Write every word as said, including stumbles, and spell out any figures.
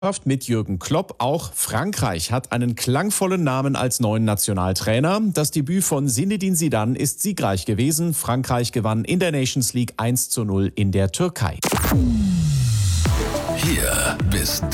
Mit Jürgen Klopp. Auch Frankreich hat einen klangvollen Namen als neuen Nationaltrainer. Das Debüt von Zinedine Zidane ist siegreich gewesen. Frankreich gewann in der Nations League eins zu null in der Türkei. Hier bist